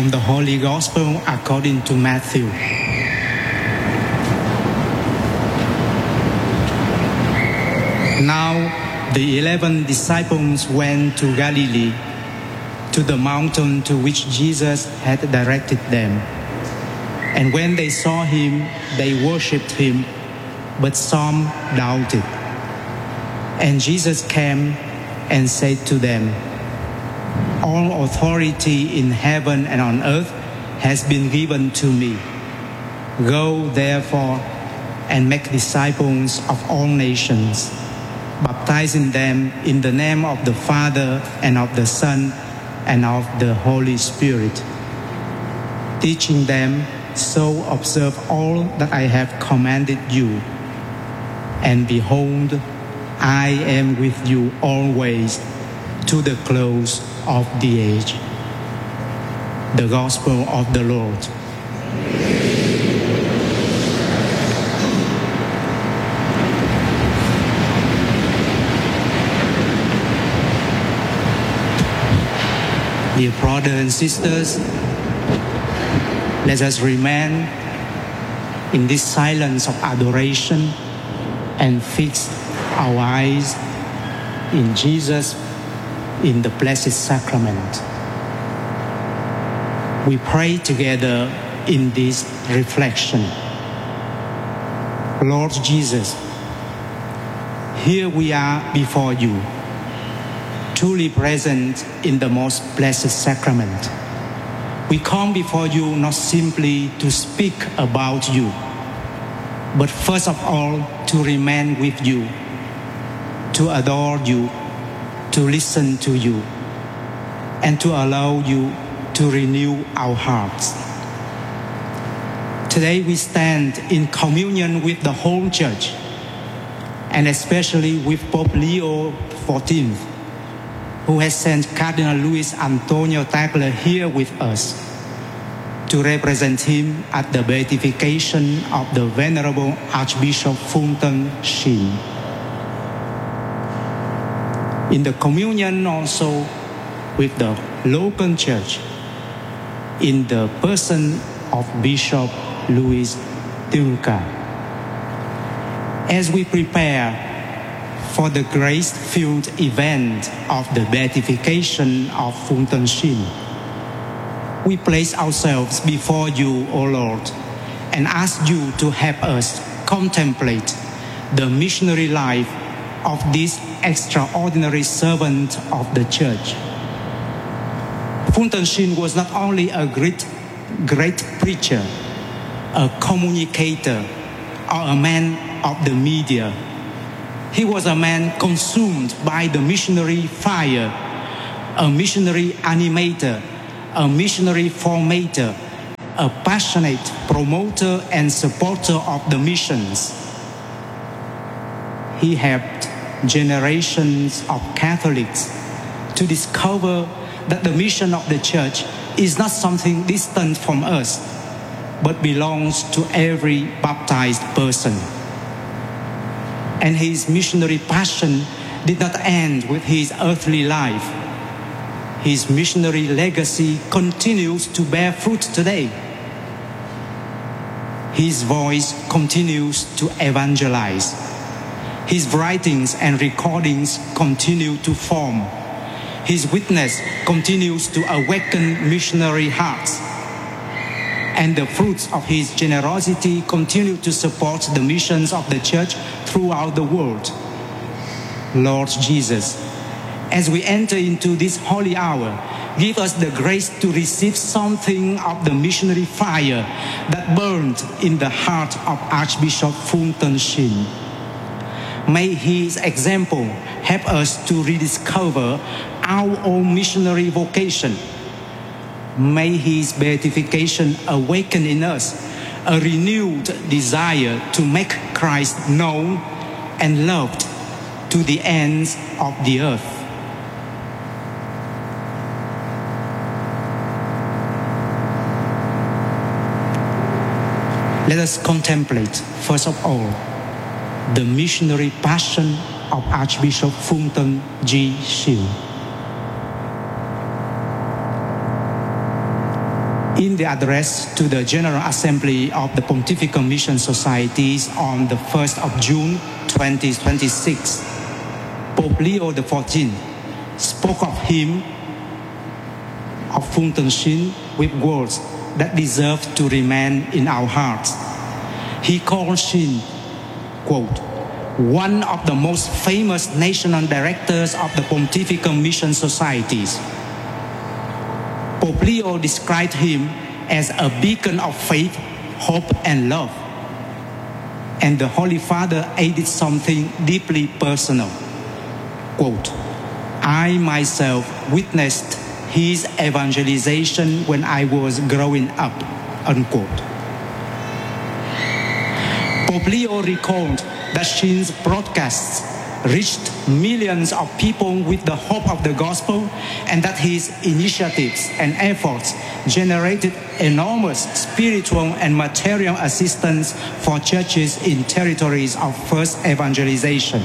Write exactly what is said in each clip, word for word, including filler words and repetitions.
From the Holy Gospel according to Matthew. Now the eleven disciples went to Galilee, to the mountain to which Jesus had directed them. And when they saw him, they worshipped him, but some doubted. And Jesus came and said to them, "All authority in heaven and on earth has been given to me. Go, therefore, and make disciples of all nations, baptizing them in the name of the Father and of the Son and of the Holy Spirit, teaching them so observe all that I have commanded you. And behold, I am with you always to the close of the age." The Gospel of the Lord. Dear brothers and sisters, let us remain in this silence of adoration and fix our eyes in Jesus in the Blessed Sacrament. We pray together in this reflection. Lord Jesus, here we are before you, truly present in the most blessed sacrament. We come before you not simply to speak about you, but first of all to remain with you, to adore you, to listen to you, and to allow you to renew our hearts. Today we stand in communion with the whole Church, and especially with Pope Leo the fourteenth, who has sent Cardinal Luis Antonio Tagle here with us to represent him at the beatification of the Venerable Archbishop Fulton Sheen. In the communion also with the local church, in the person of Bishop Louis Dunca. As we prepare for the grace-filled event of the beatification of Fulton Sheen, we place ourselves before you, O Lord, and ask you to help us contemplate the missionary life of this extraordinary servant of the Church. Fulton Sheen was not only a great, great preacher, a communicator, or a man of the media. He was a man consumed by the missionary fire, a missionary animator, a missionary formator, a passionate promoter and supporter of the missions. He helped generations of Catholics to discover that the mission of the Church is not something distant from us, but belongs to every baptized person. And his missionary passion did not end with his earthly life. His missionary legacy continues to bear fruit today. His voice continues to evangelize. His writings and recordings continue to form. His witness continues to awaken missionary hearts. And the fruits of his generosity continue to support the missions of the Church throughout the world. Lord Jesus, as we enter into this holy hour, give us the grace to receive something of the missionary fire that burned in the heart of Archbishop Fulton Sheen. May his example help us to rediscover our own missionary vocation. May his beatification awaken in us a renewed desire to make Christ known and loved to the ends of the earth. Let us contemplate, first of all, the missionary passion of Archbishop Fulton G. Sheen. In the address to the General Assembly of the Pontifical Mission Societies on the first of June twenty twenty-six, Pope Leo the fourteenth spoke of him, of Phuong Thanh Shin, with words that deserve to remain in our hearts. He called Shin, quote, one of the most famous national directors of the Pontifical Mission Societies. Pope Leo described him as a beacon of faith, hope, and love. And the Holy Father added something deeply personal. Quote, I myself witnessed his evangelization when I was growing up, unquote. Pope Leo recalled that Shin's broadcasts reached millions of people with the hope of the gospel, and that his initiatives and efforts generated enormous spiritual and material assistance for churches in territories of first evangelization.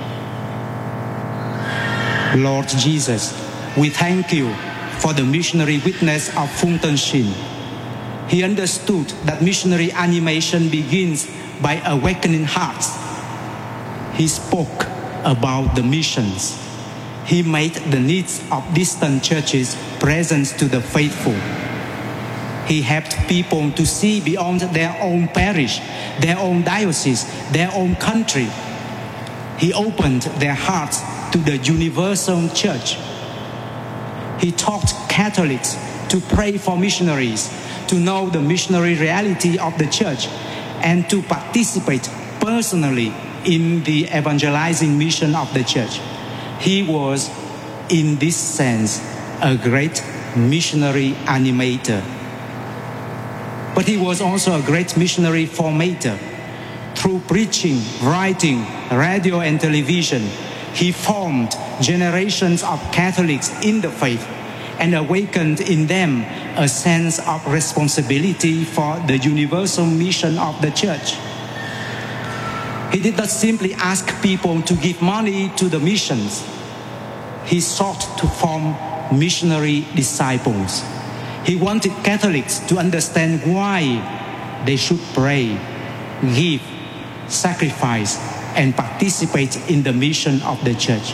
Lord Jesus, we thank you for the missionary witness of Phuong Thanh Shin. He understood that missionary animation begins by awakening hearts. He spoke about the missions. He made the needs of distant churches present to the faithful. He helped people to see beyond their own parish, their own diocese, their own country. He opened their hearts to the universal church. He taught Catholics to pray for missionaries, to know the missionary reality of the church, and to participate personally in the evangelizing mission of the church. He was, in this sense, a great missionary animator. But he was also a great missionary formator. Through preaching, writing, radio, and television, he formed generations of Catholics in the faith and awakened in them a sense of responsibility for the universal mission of the church. He did not simply ask people to give money to the missions. He sought to form missionary disciples. He wanted Catholics to understand why they should pray, give, sacrifice, and participate in the mission of the church.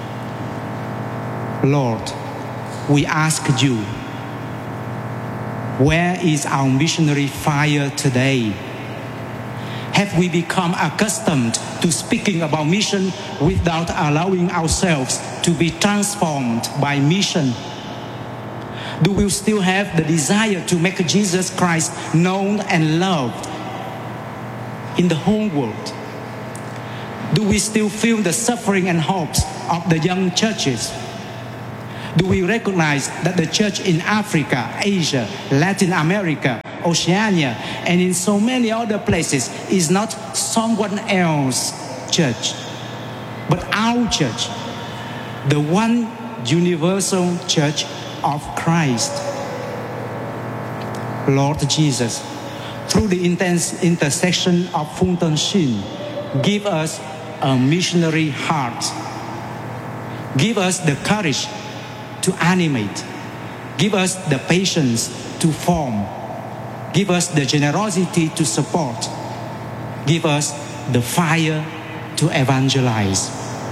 Lord, we ask you, where is our missionary fire today? Have we become accustomed to speaking about mission without allowing ourselves to be transformed by mission? Do we still have the desire to make Jesus Christ known and loved in the whole world? Do we still feel the suffering and hopes of the young churches? Do we recognize that the church in Africa, Asia, Latin America, Oceania, and in so many other places is not someone else's church, but our church, the one universal church of Christ? Lord Jesus, through the intense intercession of Phuong Thanh Shin, give us a missionary heart. Give us the courage to animate. Give us the patience to form. Give us the generosity to support. Give us the fire to evangelize.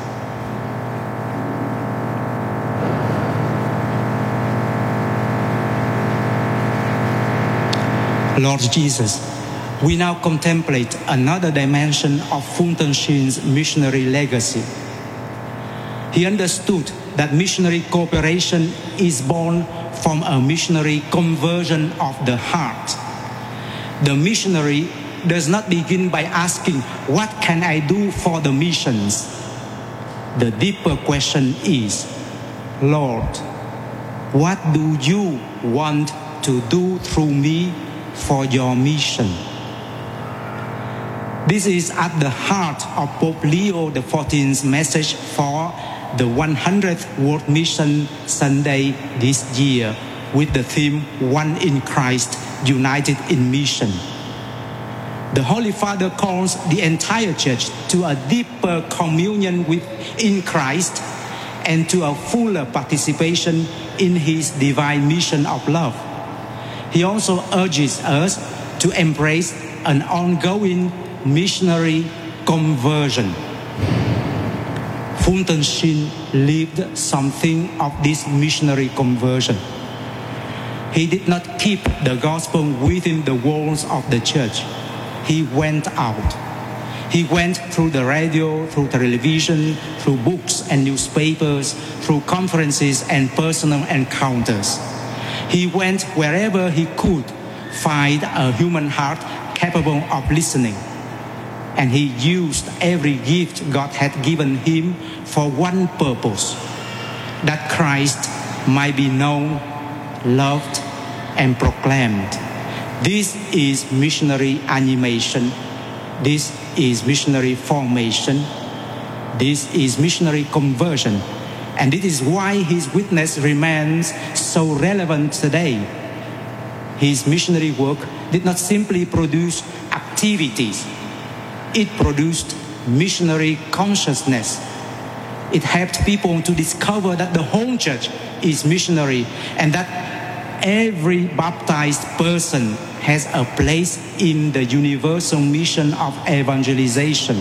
Lord Jesus, we now contemplate another dimension of Phuong Thanh Shin's missionary legacy. He understood that missionary cooperation is born from a missionary conversion of the heart. The missionary does not begin by asking, what can I do for the missions? The deeper question is, Lord, what do you want to do through me for your mission? This is at the heart of Pope Leo the fourteenth's message for the one hundredth World Mission Sunday this year, with the theme, One in Christ, United in Mission. The Holy Father calls the entire church to a deeper communion with in Christ and to a fuller participation in his divine mission of love. he also urges us to embrace an ongoing missionary conversion. Fulton Sheen lived something of this missionary conversion. He did not keep the gospel within the walls of the church. He went out. He went through the radio, through television, through books and newspapers, through conferences and personal encounters. He went wherever he could find a human heart capable of listening. And he used every gift God had given him for one purpose, that Christ might be known, loved, and proclaimed. This is missionary animation. This is missionary formation. This is missionary conversion. And it is why his witness remains so relevant today. His missionary work did not simply produce activities. It produced missionary consciousness. It helped people to discover that the whole church is missionary and that every baptized person has a place in the universal mission of evangelization.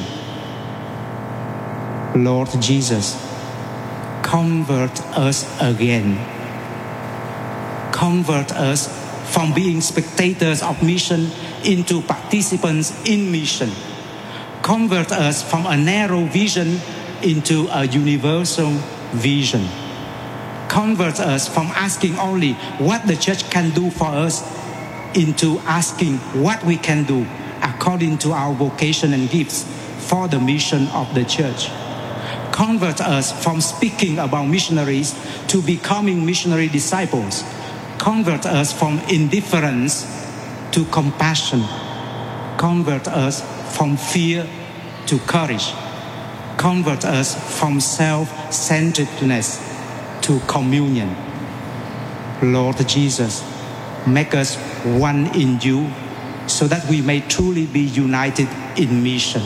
Lord Jesus, convert us again. Convert us from being spectators of mission into participants in mission. Convert us from a narrow vision into a universal vision. Convert us from asking only what the church can do for us into asking what we can do according to our vocation and gifts for the mission of the church. Convert us from speaking about missionaries to becoming missionary disciples. Convert us from indifference to compassion. Convert us from fear to courage. Convert us from self-centeredness to communion. Lord Jesus, make us one in you so that we may truly be united in mission.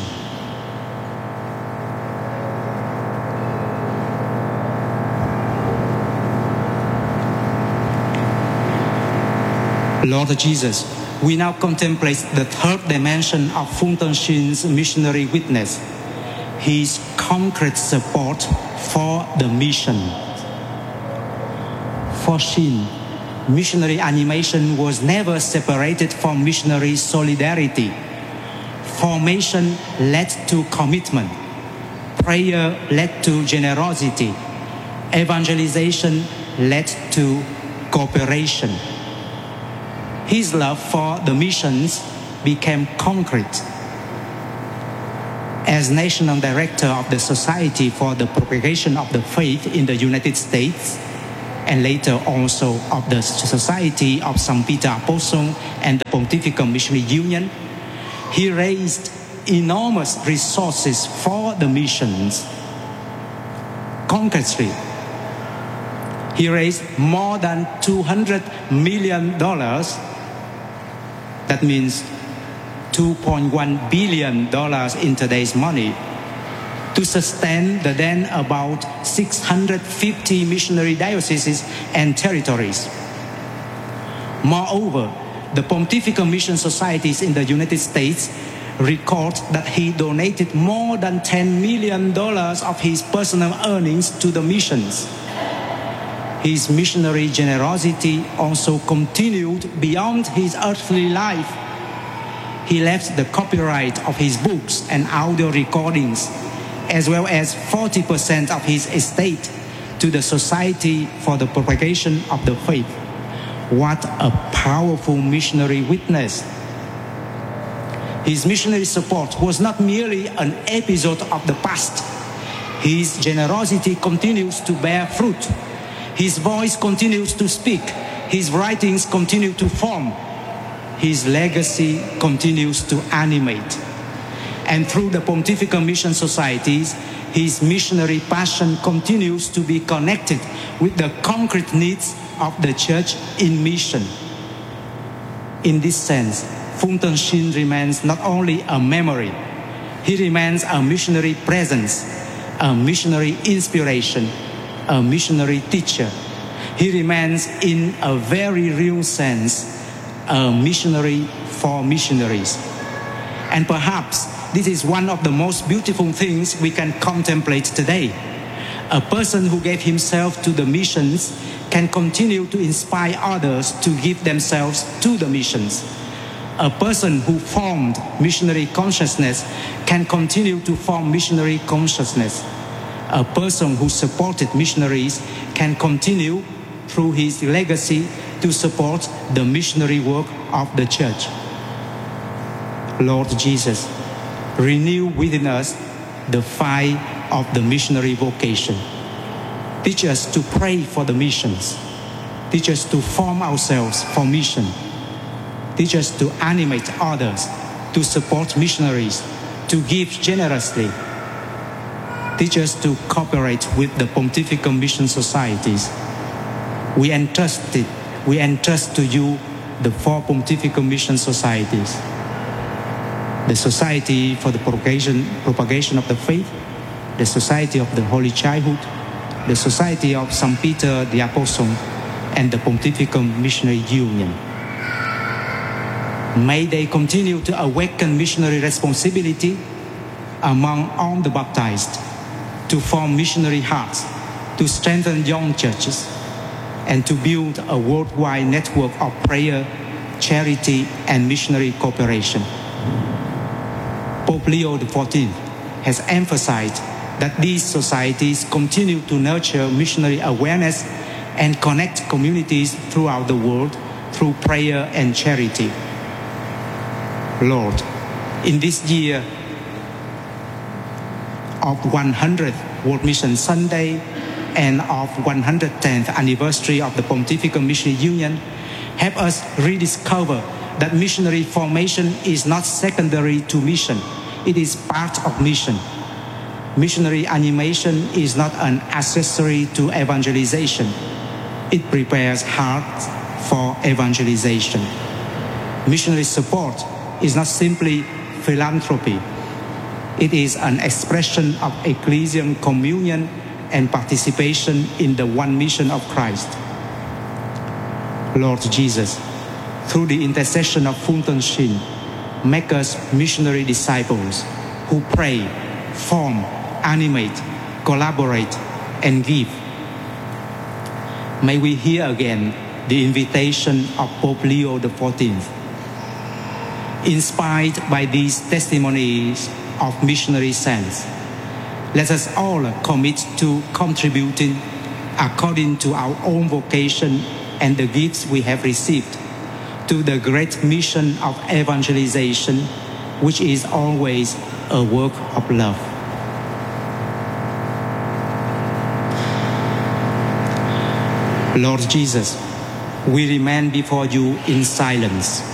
Lord Jesus, we now contemplate the third dimension of Fulton Sheen's missionary witness, his concrete support for the mission. For Sheen, missionary animation was never separated from missionary solidarity. Formation led to commitment. Prayer led to generosity. Evangelization led to cooperation. His love for the missions became concrete. As National Director of the Society for the Propagation of the Faith in the United States, and later also of the Society of Saint Peter Apostle and the Pontifical Missionary Union, he raised enormous resources for the missions. Concretely, he raised more than two hundred million dollars. That means two point one billion dollars in today's money, to sustain the then about six hundred fifty missionary dioceses and territories. Moreover, the Pontifical Mission Societies in the United States record that he donated more than ten million dollars of his personal earnings to the missions. His missionary generosity also continued beyond his earthly life. He left the copyright of his books and audio recordings, as well as forty percent of his estate, to the Society for the Propagation of the Faith. What a powerful missionary witness. His missionary support was not merely an episode of the past. His generosity continues to bear fruit. His voice continues to speak. His writings continue to form. His legacy continues to animate. And through the Pontifical Mission Societies, his missionary passion continues to be connected with the concrete needs of the church in mission. In this sense, Fulton Sheen remains not only a memory, he remains a missionary presence, a missionary inspiration, a missionary teacher. He remains, in a very real sense, a missionary for missionaries. And perhaps this is one of the most beautiful things we can contemplate today. A person who gave himself to the missions can continue to inspire others to give themselves to the missions. A person who formed missionary consciousness can continue to form missionary consciousness. A person who supported missionaries can continue through his legacy to support the missionary work of the church. Lord Jesus, renew within us the fire of the missionary vocation. Teach us to pray for the missions. Teach us to form ourselves for mission. Teach us to animate others, to support missionaries, to give generously. Teach us to cooperate with the Pontifical Mission Societies. We entrust it, we entrust to you the four Pontifical Mission Societies: the Society for the Propagation, Propagation of the Faith, the Society of the Holy Childhood, the Society of Saint Peter the Apostle, and the Pontifical Missionary Union. May they continue to awaken missionary responsibility among all the baptized, to form missionary hearts, to strengthen young churches, and to build a worldwide network of prayer, charity, and missionary cooperation. Pope Leo the fourteenth has emphasized that these societies continue to nurture missionary awareness and connect communities throughout the world through prayer and charity. Lord, in this year of one hundredth World Mission Sunday and of one hundred tenth anniversary of the Pontifical Missionary Union, help us rediscover that missionary formation is not secondary to mission, it is part of mission. Missionary animation is not an accessory to evangelization. It prepares hearts for evangelization. Missionary support is not simply philanthropy. It is an expression of ecclesial communion and participation in the one mission of Christ. Lord Jesus, through the intercession of Fulton Sheen, make us missionary disciples who pray, form, animate, collaborate, and give. May we hear again the invitation of Pope Leo the fourteenth. Inspired by these testimonies of missionary saints, let us all commit to contributing according to our own vocation and the gifts we have received to the great mission of evangelization, which is always a work of love. Lord Jesus, we remain before you in silence.